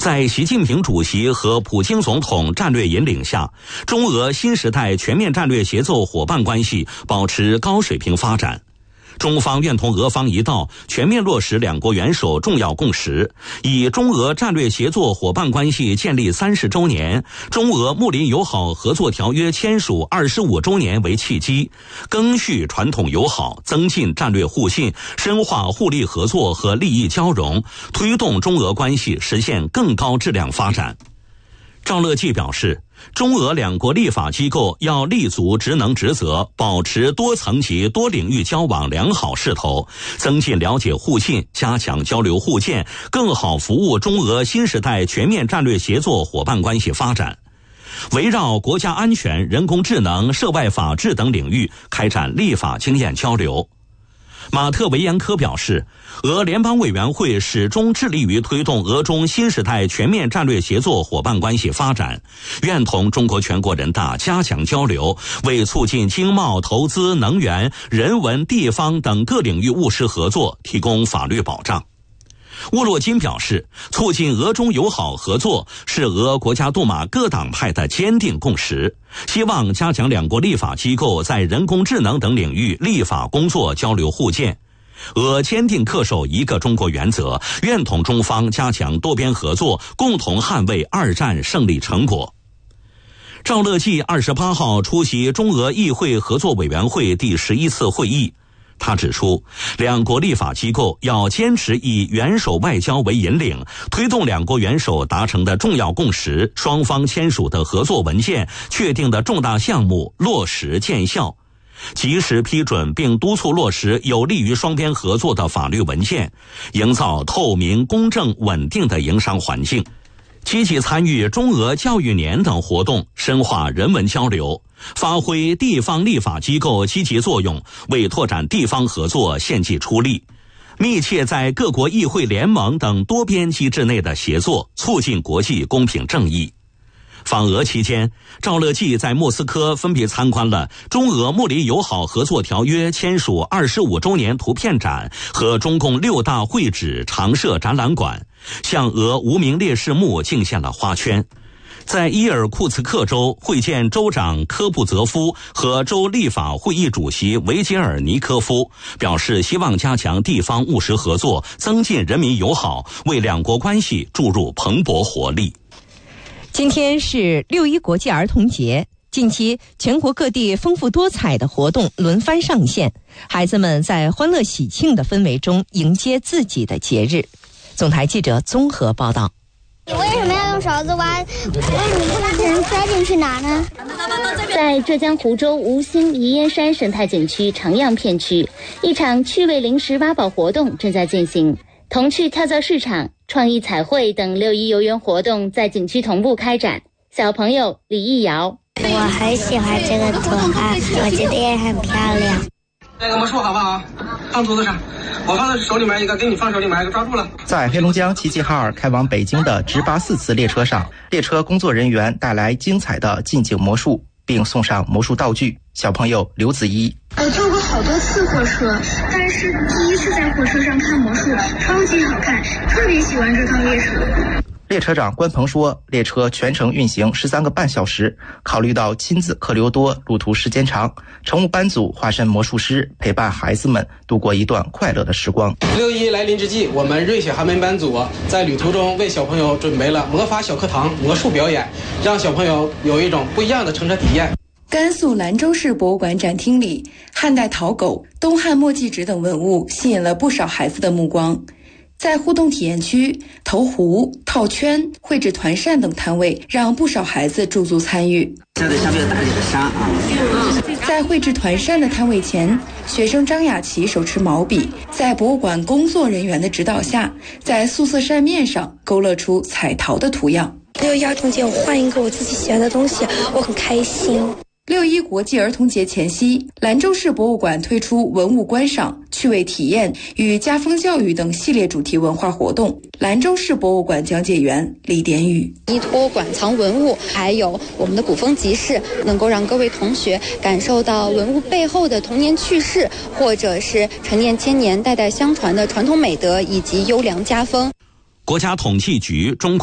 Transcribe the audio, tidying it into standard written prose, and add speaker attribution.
Speaker 1: 在习近平主席和普京总统战略引领下，中俄新时代全面战略协作伙伴关系保持高水平发展。中方愿同俄方一道，全面落实两国元首重要共识，以中俄战略协作伙伴关系建立30周年、中俄睦邻友好合作条约签署25周年为契机，赓续传统友好，增进战略互信，深化互利合作和利益交融，推动中俄关系实现更高质量发展。赵乐际表示，中俄两国立法机构要立足职能职责，保持多层级多领域交往良好势头，增进了解互信，加强交流互鉴，更好服务中俄新时代全面战略协作伙伴关系发展。围绕国家安全、人工智能、涉外法治等领域开展立法经验交流。马特维延科表示，俄联邦委员会始终致力于推动俄中新时代全面战略协作伙伴关系发展，愿同中国全国人大加强交流，为促进经贸、投资、能源、人文、地方等各领域务实合作提供法律保障。沃洛金表示，促进俄中友好合作是俄国家杜马各党派的坚定共识，希望加强两国立法机构在人工智能等领域立法工作交流互鉴。俄坚定恪守一个中国原则，愿同中方加强多边合作，共同捍卫二战胜利成果。赵乐际28号出席中俄议会合作委员会第11次会议，他指出，两国立法机构要坚持以元首外交为引领，推动两国元首达成的重要共识、双方签署的合作文件、确定的重大项目落实见效，及时批准并督促落实有利于双边合作的法律文件，营造透明、公正、稳定的营商环境，积极参与中俄教育年等活动，深化人文交流，发挥地方立法机构积极作用，为拓展地方合作献计出力，密切在各国议会联盟等多边机制内的协作，促进国际公平正义。访俄期间，赵乐际在莫斯科分别参观了中俄睦邻友好合作条约签署25周年图片展和中共6大会址常设展览馆，向俄无名烈士墓敬献了花圈。在伊尔库茨克州会见州长科布泽夫和州立法会议主席维杰尔尼科夫，表示希望加强地方务实合作，增进人民友好，为两国关系注入蓬勃活力。
Speaker 2: 今天是6·1国际儿童节，近期全国各地丰富多彩的活动轮番上线，孩子们在欢乐喜庆的氛围中迎接自己的节日。总台记者综合报道。
Speaker 3: 你为什么要用勺子挖？为什么不能直接塞进去拿呢？
Speaker 4: 在浙江湖州吴兴宜烟山生态景区长漾片区，一场趣味零食挖宝活动正在进行。童趣跳蚤市场、创意彩绘等6·1游园活动在景区同步开展。小朋友李艺瑶，
Speaker 3: 我很喜欢这个图案，我觉得也很漂亮。
Speaker 5: 那个魔术好不好？放桌子上，我放在手里面一个，给你放手里面一个，抓住了。在黑龙江齐齐哈尔开往北京的直84次列车上，列车工作人员带来精彩的近景魔术，并送上魔术道具。小朋友刘子怡，
Speaker 6: 我坐过好多次火车，但是第一次在火车上看魔术，超级好看，特别喜欢这趟列车。
Speaker 5: 列车长关鹏说，列车全程运行13个半小时，考虑到亲子客流多，路途时间长，乘务班组化身魔术师，陪伴孩子们度过一段快乐的时光。6·1来临之际，我们瑞雪寒门班组在旅途中为小朋友准备了魔法小课堂魔术表演，让小朋友有一种不一样的乘车体验。
Speaker 7: 甘肃兰州市博物馆展厅里，汉代陶狗、东汉墨迹纸等文物吸引了不少孩子的目光。在互动体验区，投壶、套圈、绘制团扇等摊位让不少孩子驻足参与。
Speaker 8: 这个下面打理的沙啊。
Speaker 7: 在绘制团扇的摊位前，学生张雅琪手持毛笔，在博物馆工作人员的指导下，在素色扇面上勾勒出彩陶的图样。
Speaker 9: 6·1儿童节，我换一个我自己喜欢的东西，我很开心。
Speaker 7: 6·1国际儿童节前夕，兰州市博物馆推出文物观赏、趣味体验与家风教育等系列主题文化活动。兰州市博物馆讲解员李典宇，
Speaker 10: 依托馆藏文物，还有我们的古风集市，能够让各位同学感受到文物背后的童年趣事，或者是陈年千年、代代相传的传统美德以及优良家风。
Speaker 1: 国家统计局中